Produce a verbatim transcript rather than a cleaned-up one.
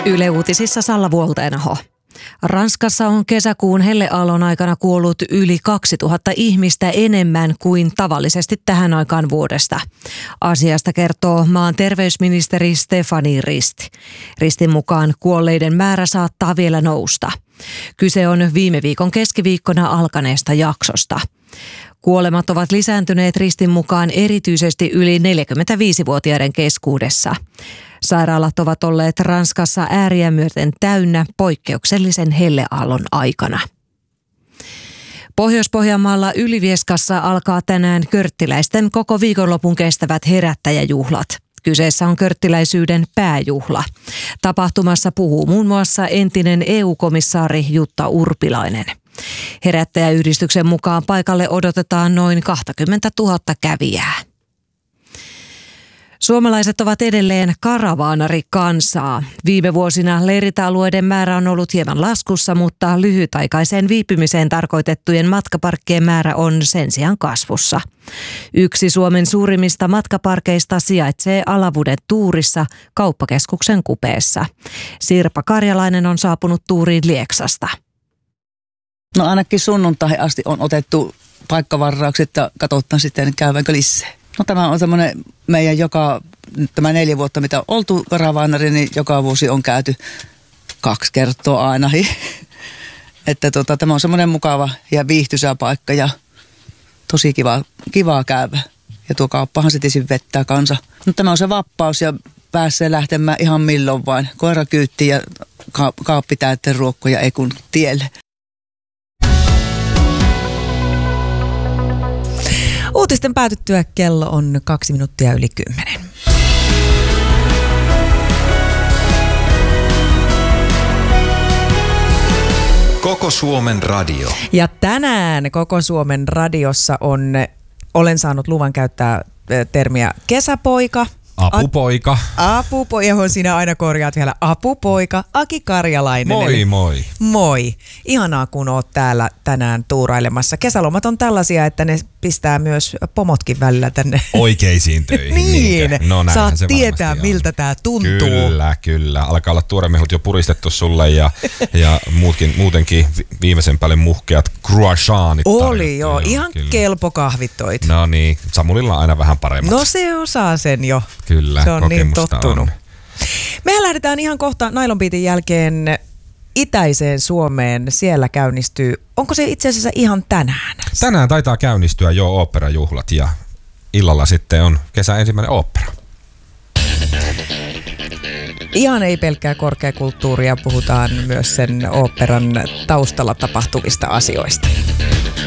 Yle Uutisissa Salla Vuolteenaho. Ranskassa on kesäkuun helleaallon aikana kuollut yli kaksituhatta ihmistä enemmän kuin tavallisesti tähän aikaan vuodesta. Asiasta kertoo maan terveysministeri Stéphanie Rist. Ristin mukaan kuolleiden määrä saattaa vielä nousta. Kyse on viime viikon keskiviikkona alkaneesta jaksosta. Kuolemat ovat lisääntyneet Ristin mukaan erityisesti yli neljäkymmentäviisivuotiaiden keskuudessa. Sairaalat ovat olleet Ranskassa ääriä myöten täynnä poikkeuksellisen helleaallon aikana. Pohjois-Pohjanmaalla Ylivieskassa alkaa tänään körttiläisten koko viikonlopun kestävät herättäjäjuhlat. Kyseessä on körttiläisyyden pääjuhla. Tapahtumassa puhuu muun muassa entinen E U-komissaari Jutta Urpilainen. Herättäjäyhdistyksen mukaan paikalle odotetaan noin kaksikymmentätuhatta kävijää. Suomalaiset ovat edelleen karavaanarikansaa. Viime vuosina leirintäalueiden määrä on ollut hieman laskussa, mutta lyhytaikaiseen viipymiseen tarkoitettujen matkaparkkien määrä on sen sijaan kasvussa. Yksi Suomen suurimmista matkaparkeista sijaitsee Alavuden Tuurissa kauppakeskuksen kupeessa. Sirpa Karjalainen on saapunut tuuriin Lieksasta. No ainakin sunnuntai asti on otettu paikkavaraukset ja katsotaan sitten käyvänkö lisää. No tämä on semmoinen meidän joka, tämä neljä vuotta mitä on oltu karavaanari, niin joka vuosi on käyty kaksi kertaa ainakin. Että tota, tämä on semmoinen mukava ja viihtyisä paikka ja tosi kiva, kivaa käydä. Ja tuo kauppahan se tietysti vettää kansa. No tämä on se vapaus ja pääsee lähtemään ihan milloin vain. Koira kyytti ja ka- kaappi täyteen ruokkoja ekun tielle. Uutisten päätyttyä kello on kaksi minuuttia yli kymmenen. Koko Suomen radio. Ja tänään Koko Suomen radiossa on, olen saanut luvan käyttää termiä kesäpoika. Apupoika. Apupoika, johon sinä aina korjaat vielä apupoika. Aki Karjalainen. Moi eli, moi. Moi. Ihanaa kun oot täällä tänään tuurailemassa. Kesälomat on tällaisia, että ne pistää myös pomotkin välillä tänne. Oikeisiin töihin. Niin. No, saat tietää miltä tää tuntuu. Kyllä, kyllä. Alkaa olla tuoremehut jo puristettu sulle ja, ja muutkin, muutenkin viimeisen päälle muhkeat croissantit. Oli joo, ihan kyllä. Kelpo kahvittoit. No niin, Samulilla on aina vähän paremmat. No se osaa sen jo. Kyllä, se on niin tottunut. On. Mehän lähdetään ihan kohta Nylon Beatin jälkeen itäiseen Suomeen. Siellä käynnistyy, onko se itse asiassa ihan tänään? Tänään taitaa käynnistyä jo oopperajuhlat ja illalla sitten on kesän ensimmäinen ooppera. Ihan ei pelkkää korkeakulttuuria, puhutaan myös sen oopperan taustalla tapahtuvista asioista.